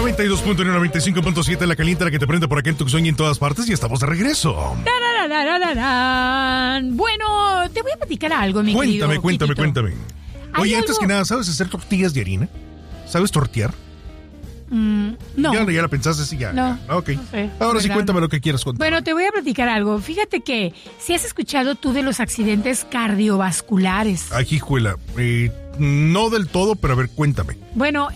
92.1, 95.7, la caliente, la que te prende por aquí en Tucson y en todas partes, y estamos de regreso. Bueno, te voy a platicar algo, mi querido Cuéntame. Oye, antes algo? que nada, ¿sabes hacer tortillas de harina? ¿Sabes tortear? No. Ya la pensaste, sí, ya. No. Ok. No sé, Ahora sí, ¿verdad? cuéntame lo que quieras contar. Bueno, te voy a platicar algo. Fíjate que si has escuchado tú de los accidentes cardiovasculares. Ay, hijuela, no del todo, pero a ver, cuéntame. Bueno,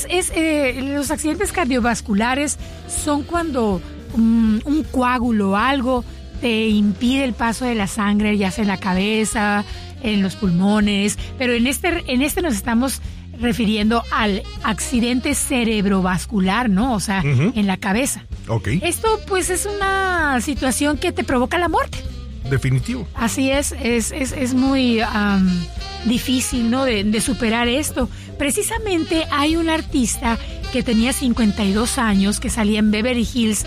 los accidentes cardiovasculares son cuando un coágulo o algo te impide el paso de la sangre, ya sea en la cabeza, en los pulmones, pero en este nos estamos refiriendo al accidente cerebrovascular, ¿no? O sea, en la cabeza. Ok. Esto, pues, es una situación que te provoca la muerte. Definitivo. Así es muy difícil, ¿no? De superar esto. Precisamente hay un artista que tenía 52 años, que salía en Beverly Hills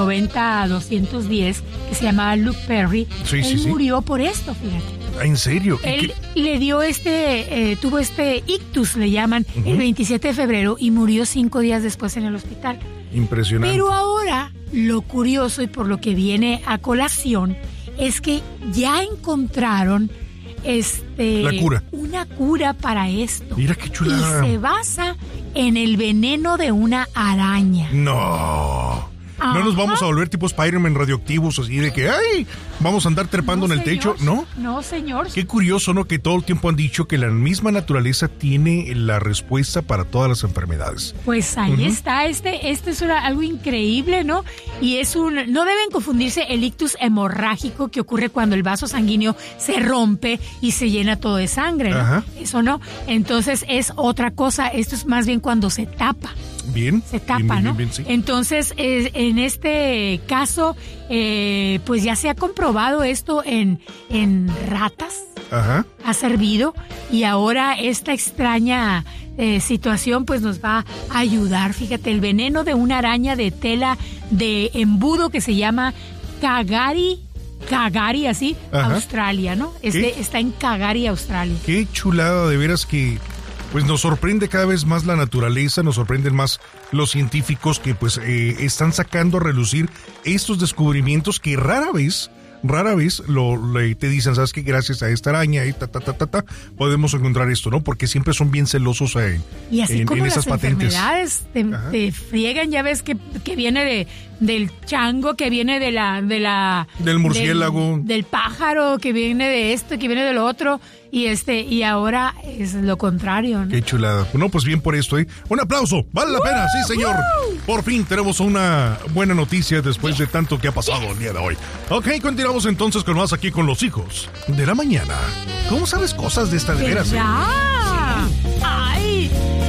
90-210, que se llamaba Luke Perry. Él murió por esto, fíjate. ¿En serio? Él le dio tuvo este ictus, le llaman, el 27 de febrero y murió 5 días después en el hospital. Impresionante. Pero ahora, lo curioso y por lo que viene a colación, es que ya encontraron la cura. Una cura para esto. Mira qué chulada. Y se basa en el veneno de una araña. No. Ajá. No nos vamos a volver tipo Spider-Man radioactivos, así de que, ¡ay! Vamos a andar trepando en el techo, ¿no? No, señor. Qué curioso, ¿no? Que todo el tiempo han dicho que la misma naturaleza tiene la respuesta para todas las enfermedades. Pues ahí está, este es algo increíble, ¿no? Y no deben confundirse el ictus hemorrágico que ocurre cuando el vaso sanguíneo se rompe y se llena todo de sangre, ¿no? Ajá. Eso no. Entonces es otra cosa, esto es más bien cuando se tapa. Bien. Se tapa, ¿no? Bien, sí. Entonces, en este caso, pues ya se ha comprobado esto en ratas. Ajá. Ha servido, y ahora esta extraña situación pues nos va a ayudar. Fíjate, el veneno de una araña de tela de embudo que se llama Kagari, así, Ajá. Australia, ¿no? Está en Kagari, Australia. Qué chulada, de veras que pues nos sorprende cada vez más la naturaleza, nos sorprenden más los científicos que pues están sacando a relucir estos descubrimientos que rara vez te dicen, ¿sabes qué? Gracias a esta araña y podemos encontrar esto, ¿no? Porque siempre son bien celosos y así como en las esas patentes. Enfermedades te friegan, ya ves que viene del chango, que viene del murciélago, del pájaro, que viene de esto, que viene de lo otro, y ahora es lo contrario, ¿no? Qué chulada. No, pues bien por esto, ¿eh? Un aplauso, vale la pena, sí señor. Por fin tenemos una buena noticia después de tanto que ha pasado el día de hoy. Ok, continuamos entonces con más aquí con los hijos de la mañana. ¿Cómo sabes cosas de esta de veras? ¡Ya! ¡Ay!